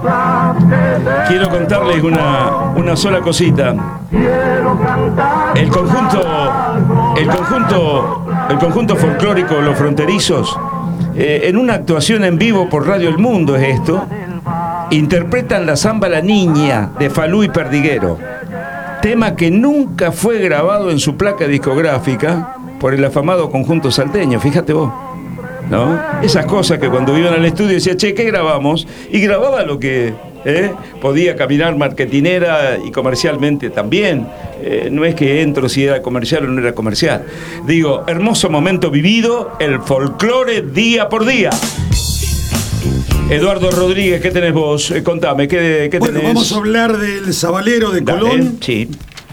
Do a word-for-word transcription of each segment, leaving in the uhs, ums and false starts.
Quiero contarles una, una sola cosita. El conjunto, el conjunto, el conjunto folclórico Los Fronterizos, eh, en una actuación en vivo por Radio El Mundo es esto, interpretan la samba La Niña de Falú y Perdiguero, tema que nunca fue grabado en su placa discográfica por el afamado conjunto salteño, fíjate vos, ¿no? Esas cosas que cuando iban al estudio decía, che, ¿qué grabamos? Y grababa lo que ¿eh? podía caminar marketinera y comercialmente también. Eh, no es que entro si era comercial o no era comercial. Digo, hermoso momento vivido, el folclore día por día. Eduardo Rodríguez, ¿qué tenés vos? Eh, contame, ¿qué, qué bueno, tenés? Vamos a hablar del Sabalero de Dale, Colón. Sí.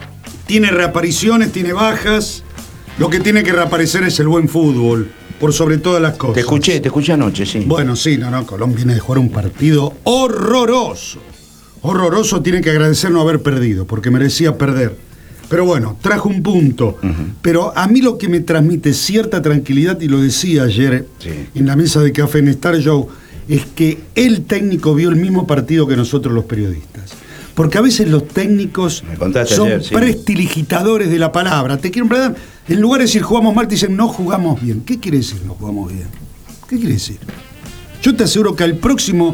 Tiene reapariciones, tiene bajas. Lo que tiene que reaparecer es el buen fútbol, por sobre todas las cosas. Te escuché, te escuché anoche, sí. Bueno, sí, no, no, Colón viene de jugar un partido horroroso. Horroroso, tiene que agradecer no haber perdido, porque merecía perder. Pero bueno, trajo un punto. Uh-huh. Pero a mí lo que me transmite cierta tranquilidad, y lo decía ayer sí. en la mesa de café en Star Show, es que el técnico vio el mismo partido que nosotros los periodistas. Porque a veces los técnicos son ayer, sí. prestidigitadores de la palabra. Te quieren, ¿verdad? En lugar de decir jugamos mal, te dicen no jugamos bien. ¿Qué quiere decir no jugamos bien? ¿Qué quiere decir? Yo te aseguro que al próximo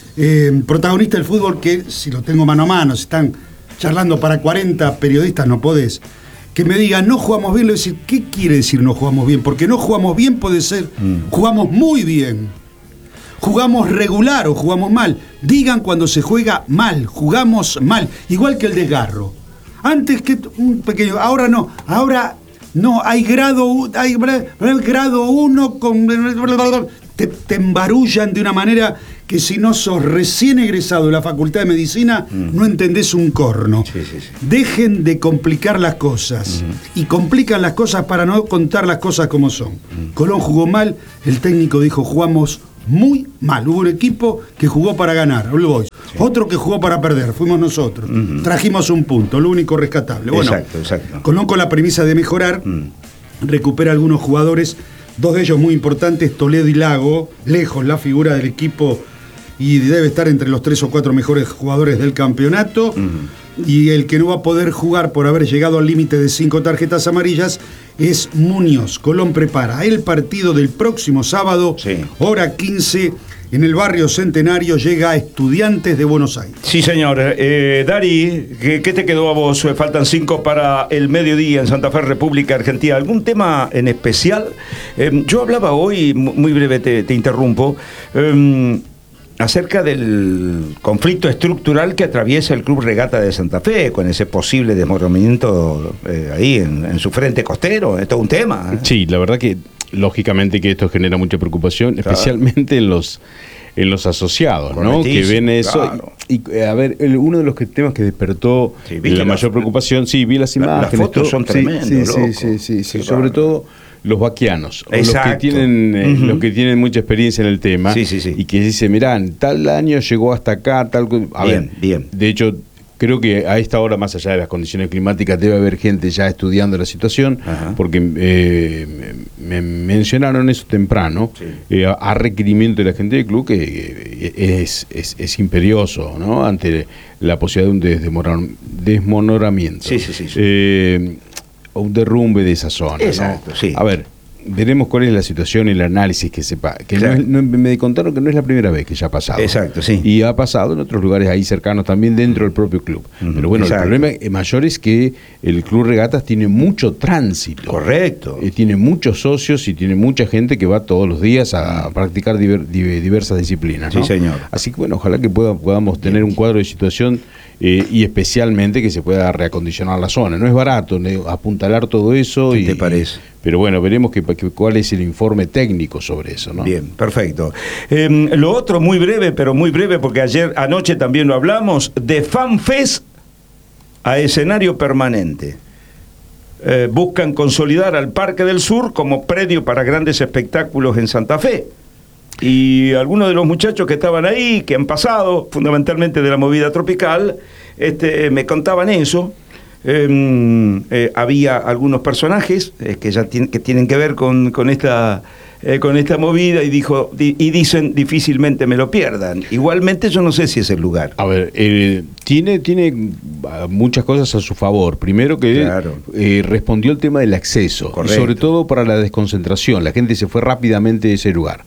eh, protagonista del fútbol, que si lo tengo mano a mano, si están charlando para cuarenta periodistas, no podés, que me diga no jugamos bien, le voy a decir, ¿qué quiere decir no jugamos bien? Porque no jugamos bien puede ser, mm. jugamos muy bien. Jugamos regular o jugamos mal. Digan cuando se juega mal, jugamos mal. Igual que el desgarro. Antes que un pequeño, ahora no, ahora no, hay grado, hay grado uno con... Te, te embarullan de una manera que si no sos recién egresado de la Facultad de Medicina, mm. no entendés un corno. Sí, sí, sí. Dejen de complicar las cosas. Mm. Y complican las cosas para no contar las cosas como son. Mm. Colón jugó mal, el técnico dijo, jugamos muy mal. Hubo un equipo que jugó para ganar, All Boys. Sí. Otro que jugó para perder, fuimos nosotros. Mm-hmm. Trajimos un punto, lo único rescatable. Bueno, exacto, exacto. Colón con la premisa de mejorar, mm. recupera algunos jugadores, dos de ellos muy importantes, Toledo y Lago, lejos la figura del equipo y debe estar entre los tres o cuatro mejores jugadores del campeonato. Mm. Y el que no va a poder jugar por haber llegado al límite de cinco tarjetas amarillas es Muñoz. Colón prepara el partido del próximo sábado, sí. hora quince, en el barrio Centenario, llega a Estudiantes de Buenos Aires. Sí, señor. Eh, Dari, ¿qué, ¿qué te quedó a vos? Faltan cinco para el mediodía en Santa Fe, República Argentina. ¿Algún tema en especial? Eh, yo hablaba hoy, muy breve te, te interrumpo, eh, acerca del conflicto estructural que atraviesa el Club Regata de Santa Fe, con ese posible desmoronamiento eh, ahí en, en su frente costero. Es todo un tema. ¿eh? Sí, la verdad que lógicamente que esto genera mucha preocupación, claro. especialmente en los en los asociados, ¿no? Que ven eso. Claro. Y, y a ver, el, uno de los que, temas que despertó sí, la, la mayor preocupación, sí, vi las imágenes. Las fotos todo, son tremendas, sí, loco. sí, sí, sí, sí, sobre todo los vaquianos, los que tienen eh, uh-huh. los que tienen mucha experiencia en el tema, sí, sí, sí. y que dicen, mirá, tal año llegó hasta acá, tal... A bien, ver, bien. De hecho, creo que a esta hora, más allá de las condiciones climáticas, debe haber gente ya estudiando la situación, uh-huh. porque eh, me mencionaron eso temprano, sí. eh, a, a requerimiento de la gente del club, que eh, es, es, es imperioso, ¿no? Ante la posibilidad de un desmoron, desmonoramiento. Sí, sí, sí. sí. Eh, o un derrumbe de esa zona. Exacto, ¿no? sí. A ver, veremos cuál es la situación y el análisis que sepa. Que claro. no es, no, me contaron que no es la primera vez que ya ha pasado. Exacto, sí. Y ha pasado en otros lugares ahí cercanos también dentro del propio club. Uh-huh. Pero bueno, exacto. el problema mayor es que el Club Regatas tiene mucho tránsito. Correcto. Eh, tiene muchos socios y tiene mucha gente que va todos los días a uh-huh. practicar diver, diver, diversas disciplinas, ¿no? Sí, señor. Así que bueno, ojalá que pueda, podamos tener un cuadro de situación eh, y especialmente que se pueda reacondicionar la zona. No es barato ¿no? apuntalar todo eso. ¿Qué y, te parece? Y, pero bueno, veremos que, que, cuál es el informe técnico sobre eso, ¿no? Bien, perfecto. Eh, lo otro muy breve, pero muy breve, porque ayer, anoche también lo hablamos, de FanFest a escenario permanente. Eh, buscan consolidar al Parque del Sur como predio para grandes espectáculos en Santa Fe. Y algunos de los muchachos que estaban ahí, que han pasado fundamentalmente de la movida tropical, este, me contaban eso. Eh, eh, había algunos personajes eh, que ya tiene, que tienen que ver con, con esta eh, con esta movida y dijo di, y dicen difícilmente me lo pierdan. Igualmente yo no sé si es el lugar. A ver, eh, tiene, tiene muchas cosas a su favor. Primero que claro. eh, respondió el tema del acceso, y sobre todo para la desconcentración. La gente se fue rápidamente de ese lugar.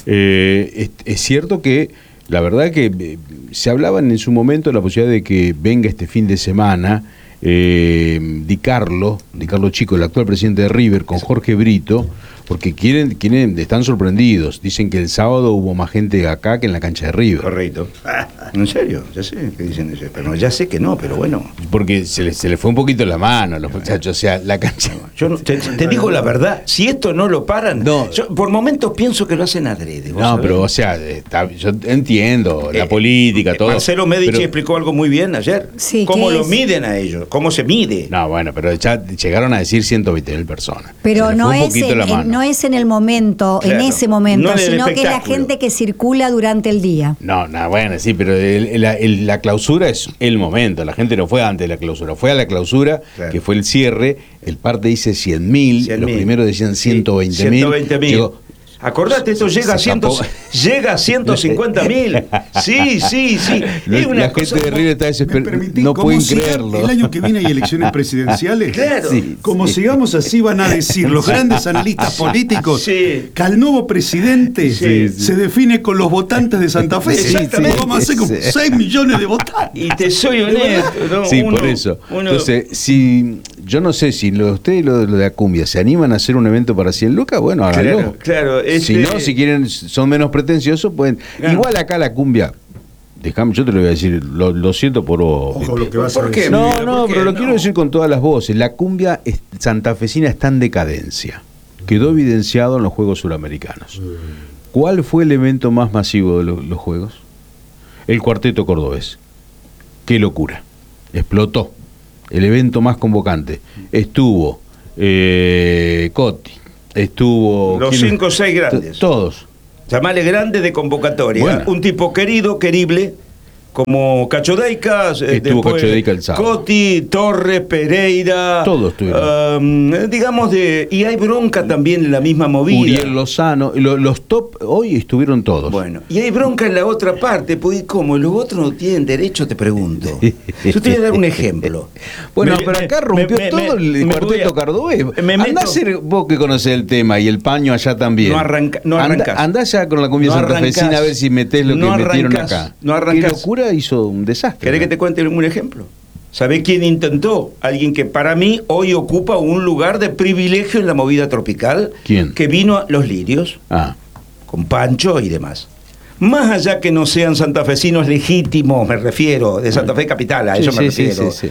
Eh, es, es cierto que la verdad que eh, se hablaba en su momento de la posibilidad de que venga este fin de semana eh, Di Carlo, Di Carlo Chico, el actual presidente de River, con Jorge Brito, porque quieren, quieren, están sorprendidos. Dicen que el sábado hubo más gente acá que en la cancha de River. Correcto. ¿En serio? Ya sé que dicen eso, pero ya sé que no, pero bueno. Porque se les, se les fue un poquito la mano a los muchachos, o sea, la cancha... Yo no, te, te digo la verdad, si esto no lo paran, no, yo por momentos pienso que lo hacen adrede. No, sabés? Pero o sea, está, yo entiendo la eh, política, eh, todo. Marcelo Medici pero, explicó algo muy bien ayer. Sí, ¿Cómo lo es? miden a ellos? ¿Cómo se mide? No, bueno, pero ya llegaron a decir ciento veinte mil personas. Pero no es, en, en, no es en el momento, claro, en ese momento, no sino que es la gente que circula durante el día. No, no, bueno, sí, pero el, la, el, la clausura es el momento. La gente no fue antes de la clausura, fue a la clausura, claro, que fue el cierre. El parte dice cien mil, los primeros decían ciento veinte mil. Acordate, esto llega a, ciento, llega a ciento cincuenta mil. Sí, sí, sí. Es una la cosa gente de River está desesperada. No pueden creerlo. El año que viene hay elecciones presidenciales. Claro. Sí, como sí. sigamos así, van a decir los grandes analistas políticos sí. que al nuevo presidente sí, sí. se define con los votantes de Santa Fe. Exactamente. Vamos a hacer como seis millones de votantes. Y te soy honesto, ¿no? Sí, uno, por eso. Uno... Entonces, si yo no sé si lo, ustedes lo de la cumbia se animan a hacer un evento para cien lucas, bueno, háganlo. Claro, claro. Este... Si no, si quieren, son menos pretenciosos, pueden. Claro. Igual acá la cumbia, déjame, yo te lo voy a decir, lo, lo siento por vos. Ojo, lo que vas ¿Por a qué? decir. No, no, ¿Por qué? pero lo no. quiero decir con todas las voces. La cumbia es, santafesina está en decadencia. Quedó evidenciado en los Juegos Suramericanos. ¿Cuál fue el evento más masivo de los, los Juegos? El Cuarteto Cordobés. Qué locura. Explotó. El evento más convocante. Estuvo eh, Coti, estuvo... Los cinco o seis grandes. Todos. Llamale grandes de convocatoria. Bueno. Un tipo querido, querible, como Cacho Deicas, estuvo Cacho Deica el sábado. Coti, Torres, Pereira. Todos estuvieron. Um, digamos de. Y hay bronca también en la misma movida. Uriel Lozano, lo, los top hoy estuvieron todos. Bueno, y hay bronca en la otra parte, porque como los otros no tienen derecho, te pregunto. Yo te voy a dar un ejemplo. Bueno, me, pero me, acá rompió me, todo me, el me Cuarteto a, Cordobés. Me andá a ser vos que conocés el tema y el paño allá también. No, arranca, no arrancás. Andá, andá ya con la cumbia no santafesina a ver si metés lo no que arrancás, metieron acá. No arrancás. Qué locura hizo un desastre. ¿Querés que te cuente un ejemplo? ¿Sabés quién intentó? Alguien que para mí hoy ocupa un lugar de privilegio en la movida tropical. ¿Quién? Que vino a Los Lirios, ah. con Pancho y demás. Más allá que no sean santafesinos legítimos, me refiero, de Santa Fe Capital, a sí, eso sí, me refiero. Sí, sí, sí.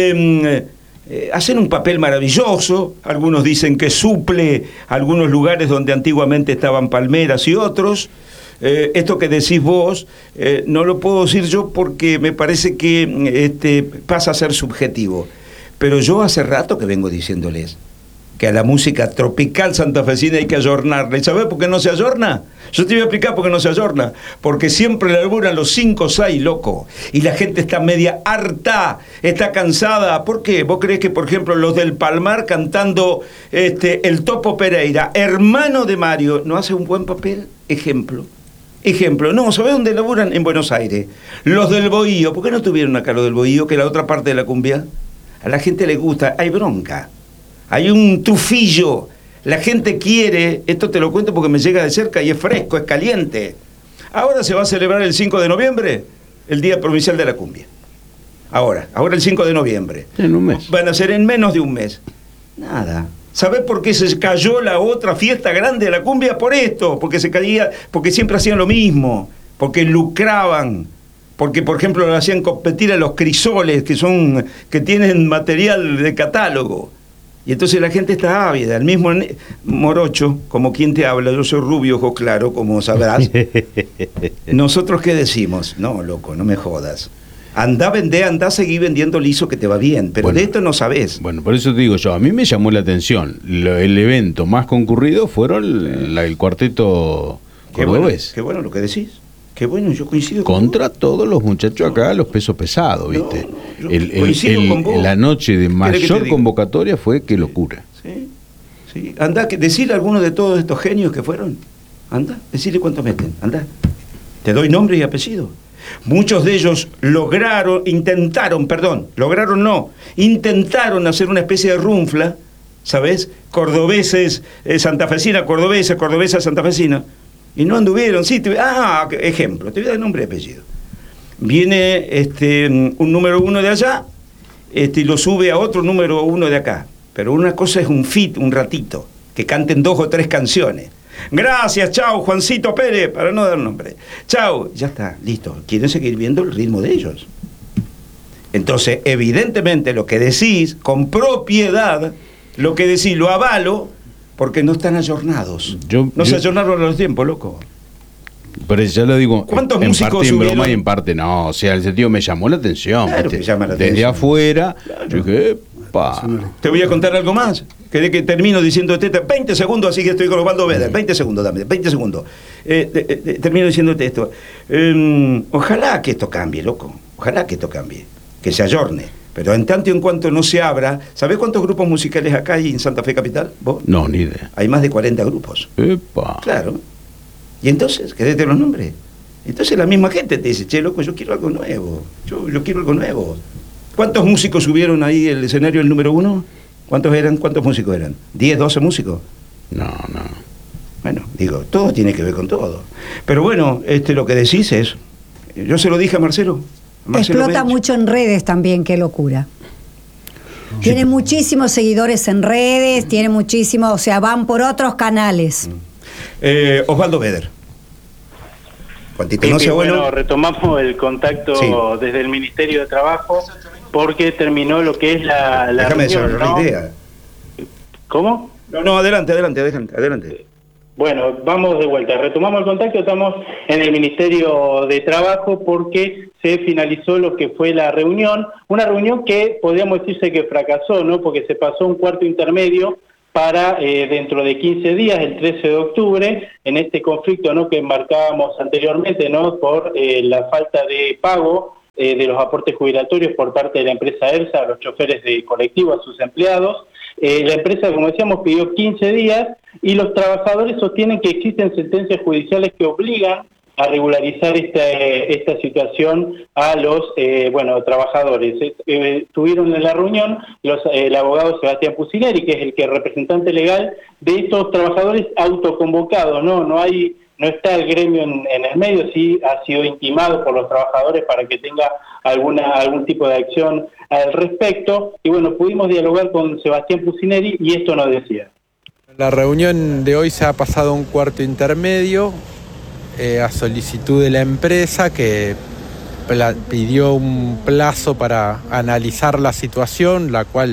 Eh, eh, hacen un papel maravilloso, algunos dicen que suple algunos lugares donde antiguamente estaban palmeras y otros. Eh, esto que decís vos, eh, no lo puedo decir yo porque me parece que este, pasa a ser subjetivo. Pero yo hace rato que vengo diciéndoles que a la música tropical santafesina hay que ayornarla. ¿Y sabés por qué no se ayorna? Yo te voy a explicar por qué no se ayorna. Porque siempre le alburan los cinco o seis, loco. Y la gente está media harta, está cansada. ¿Por qué? ¿Vos creés que, por ejemplo, los del Palmar cantando este, el Topo Pereira, hermano de Mario, no hace un buen papel? Ejemplo. Ejemplo, no, ¿sabés dónde laburan? En Buenos Aires. Los del Bohío, ¿por qué no tuvieron acá los del Bohío, que es la otra parte de la cumbia? A la gente le gusta, hay bronca, hay un tufillo, la gente quiere, esto te lo cuento porque me llega de cerca y es fresco, es caliente. Ahora se va a celebrar el cinco de noviembre, el Día Provincial de la Cumbia. Ahora, ahora el cinco de noviembre. En un mes. Van a ser en menos de un mes. Nada. ¿Sabés por qué se cayó la otra fiesta grande de la cumbia? Por esto, porque se caía, porque siempre hacían lo mismo, porque lucraban, porque por ejemplo lo hacían competir a los crisoles que son, que tienen material de catálogo. Y entonces la gente está ávida, el mismo morocho, como quien te habla, yo soy rubio, ojo claro, como sabrás. ¿Nosotros qué decimos? No, loco, no me jodas. Andá, vendé, andá, seguí vendiendo liso que te va bien, pero bueno, de esto no sabés. Bueno, por eso te digo yo, a mí me llamó la atención. Lo, el evento más concurrido fueron la, el Cuarteto Cordobés. Qué, qué bueno lo que decís. Qué bueno, yo coincido con Contra vos. todos los muchachos acá, los pesos pesados, ¿viste? No, no, el, el, coincido el, con vos. La noche de mayor convocatoria fue Qué Locura. Sí. ¿Sí? Anda, decirle a alguno de todos estos genios que fueron. Anda, decirle cuánto meten. Anda. Te doy nombre y apellido. Muchos de ellos lograron, intentaron, perdón, lograron no, intentaron hacer una especie de runfla, ¿sabes? Cordobeses, eh, santafesina, cordobesa, cordobesa, santafesina. Y no anduvieron, sí, te, ah, ejemplo, te voy a dar nombre y apellido. Viene este, un número uno de allá este, y lo sube a otro número uno de acá. Pero una cosa es un fit, un ratito, que canten dos o tres canciones. Gracias, chau, Juancito Pérez, para no dar nombre. Chau, ya está, listo. Quieren seguir viendo el ritmo de ellos. Entonces, evidentemente, lo que decís, con propiedad, lo que decís, lo avalo, porque no están ayornados. Yo, no yo, se ayornaron a los tiempos, loco. Pero ya lo digo, ¿cuántos en músicos parte en subieron? broma y en parte no. O sea, el sentido me llamó la atención. Claro que llama la atención. Desde afuera, claro. Yo dije, epa. Te voy a contar algo más. Que, que termino diciéndote veinte segundos, así que estoy con Osvaldo Vedder. veinte segundos, dame, veinte segundos. Eh, eh, eh, termino diciéndote esto. Eh, ojalá que esto cambie, loco. Ojalá que esto cambie. Que se ayorne. Pero en tanto y en cuanto no se abra, ¿sabés cuántos grupos musicales acá hay en Santa Fe Capital? ¿Vos? No, ni idea. Hay más de cuarenta grupos. Epa. Claro. Y entonces, ¿querés te los nombres? Entonces la misma gente te dice, che, loco, yo quiero algo nuevo. Yo, yo quiero algo nuevo. ¿Cuántos músicos subieron ahí el escenario el número uno? ¿Cuántos eran? ¿Cuántos músicos eran? ¿diez, doce músicos? No, no. Bueno, digo, todo tiene que ver con todo. Pero bueno, este, lo que decís es... Yo se lo dije a Marcelo. A Marcelo Explota Bench. mucho en redes también, qué locura. Sí. Tiene muchísimos seguidores en redes, tiene muchísimos, o sea, van por otros canales. Eh, Osvaldo Vedder. Cuantito Sí, no sea bueno. Bueno, retomamos el contacto sí. desde el Ministerio de Trabajo, porque terminó lo que es la, la Déjame reunión, desarrollar ¿no? la idea. ¿Cómo? No, no, adelante, adelante, adelante, adelante. Bueno, vamos de vuelta. Retomamos el contacto, estamos en el Ministerio de Trabajo porque se finalizó lo que fue la reunión, una reunión que podríamos decirse que fracasó, ¿no? Porque se pasó un cuarto intermedio para eh, dentro de quince días, el trece de octubre, en este conflicto, ¿no?, que enmarcábamos anteriormente, ¿no?, por eh, la falta de pago eh, de los aportes jubilatorios por parte de la empresa ERSA a los choferes de colectivo, a sus empleados. Eh, la empresa, como decíamos, pidió quince días y los trabajadores sostienen que existen sentencias judiciales que obligan a regularizar esta, esta situación a los eh, bueno trabajadores. Eh, estuvieron en la reunión los, eh, el abogado Sebastián Pucineri, que es el que representante legal de estos trabajadores autoconvocados, no no hay no está el gremio en, en el medio, sí ha sido intimado por los trabajadores para que tenga alguna algún tipo de acción al respecto, y bueno, pudimos dialogar con Sebastián Pucineri y esto nos decía. La reunión de hoy se ha pasado a un cuarto intermedio, eh, a solicitud de la empresa, que pidió un plazo para analizar la situación, la cual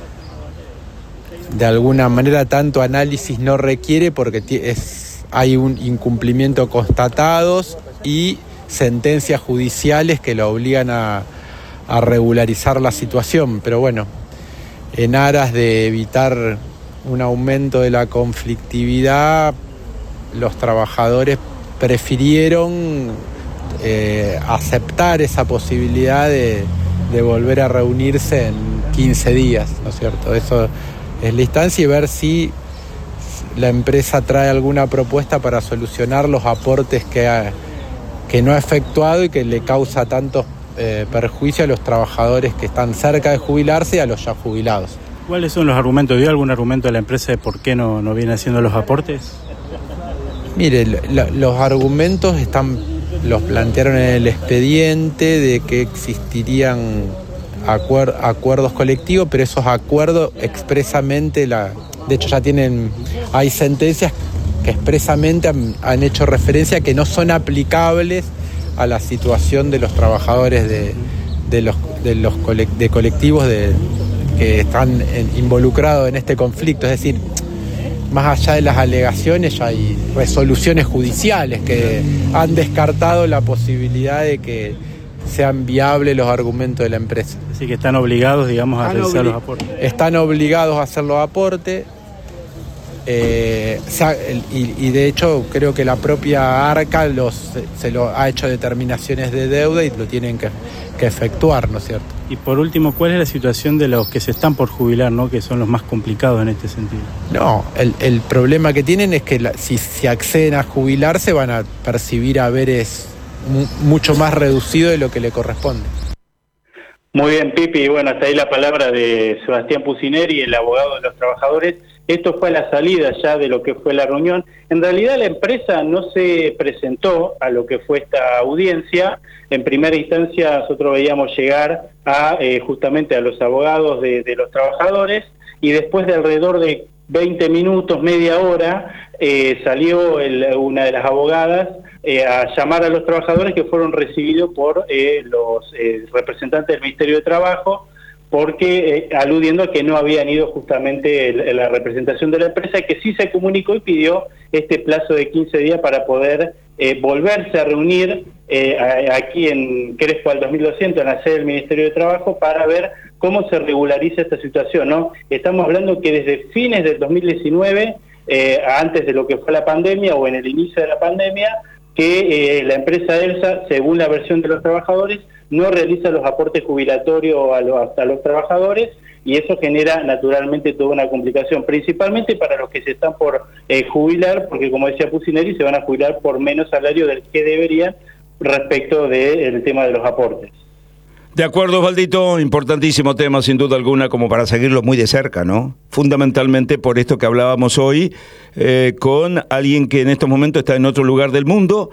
de alguna manera tanto análisis no requiere porque es, hay un incumplimiento constatados y sentencias judiciales que lo obligan a, a regularizar la situación. Pero bueno, en aras de evitar un aumento de la conflictividad, los trabajadores prefirieron eh, aceptar esa posibilidad de, de volver a reunirse en quince días, ¿no es cierto? Eso es la instancia, y ver si la empresa trae alguna propuesta para solucionar los aportes que, ha, que no ha efectuado y que le causa tantos eh, perjuicios a los trabajadores que están cerca de jubilarse y a los ya jubilados. ¿Cuáles son los argumentos? ¿Dio algún argumento de la empresa de por qué no, no viene haciendo los aportes? Mire, lo, los argumentos están, los plantearon en el expediente de que existirían acuer, acuerdos colectivos, pero esos acuerdos expresamente, la, de hecho ya tienen, hay sentencias que expresamente han, han hecho referencia a que no son aplicables a la situación de los trabajadores de, de los, de los colect, de colectivos de, que están en, involucrados en este conflicto. Es decir, más allá de las alegaciones, ya hay resoluciones judiciales que han descartado la posibilidad de que sean viables los argumentos de la empresa. Así que están obligados, digamos, a realizar los aportes. Están obligados a hacer los aportes. Eh, y, y de hecho creo que la propia ARCA los, se lo ha hecho determinaciones de deuda y lo tienen que, que efectuar, ¿no es cierto? Y por último, ¿cuál es la situación de los que se están por jubilar, ¿no? Que son los más complicados en este sentido? No, el, el problema que tienen es que la, si, si acceden a jubilarse van a percibir haberes mu, mucho más reducidos de lo que le corresponde. Muy bien, Pipi. Bueno, hasta ahí la palabra de Sebastián Pucineri, el abogado de los trabajadores. Esto fue a la salida ya de lo que fue la reunión. En realidad la empresa no se presentó a lo que fue esta audiencia. En primera instancia nosotros veíamos llegar a eh, justamente a los abogados de, de los trabajadores, y después de alrededor de veinte minutos, media hora, eh, salió el, una de las abogadas eh, a llamar a los trabajadores, que fueron recibidos por eh, los eh, representantes del Ministerio de Trabajo, porque eh, aludiendo a que no habían ido justamente el, la representación de la empresa, que sí se comunicó y pidió este plazo de quince días para poder eh, volverse a reunir eh, a, aquí en Crespo al dos mil doscientos, en la sede del Ministerio de Trabajo, para ver cómo se regulariza esta situación, ¿no? Estamos hablando que desde fines del dos mil diecinueve, eh, antes de lo que fue la pandemia o en el inicio de la pandemia, que eh, la empresa ELSA, según la versión de los trabajadores, no realiza los aportes jubilatorios a los, a los trabajadores, y eso genera naturalmente toda una complicación, principalmente para los que se están por eh, jubilar, porque como decía Pucineri, se van a jubilar por menos salario del que deberían respecto del tema de los aportes. De acuerdo, Osvaldito, importantísimo tema sin duda alguna, como para seguirlo muy de cerca, ¿no? Fundamentalmente por esto que hablábamos hoy, eh, con alguien que en estos momentos está en otro lugar del mundo,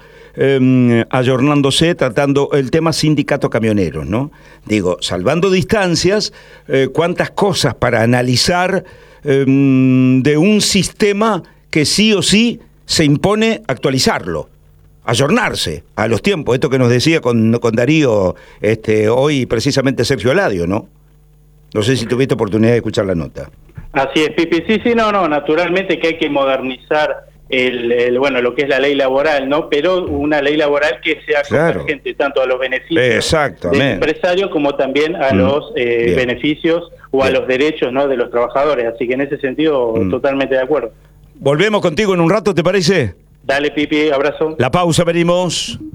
eh, ayornándose, tratando el tema sindicato camioneros, ¿no? Digo, salvando distancias, eh, cuántas cosas para analizar eh, de un sistema que sí o sí se impone actualizarlo. Ayornarse a los tiempos, esto que nos decía con, con Darío este, hoy precisamente Sergio Aladio, ¿no? No sé si tuviste oportunidad de escuchar la nota. Así es, Pipi. Sí, sí, no, no, naturalmente que hay que modernizar el, el bueno, lo que es la ley laboral, ¿no? Pero una ley laboral que sea claro. convergente tanto a los beneficios del empresario como también a mm. los eh, beneficios o Bien. a los derechos, ¿no?, de los trabajadores. Así que en ese sentido, mm. totalmente de acuerdo. Volvemos contigo en un rato, ¿te parece? Dale, Pipi, abrazo. La pausa, venimos.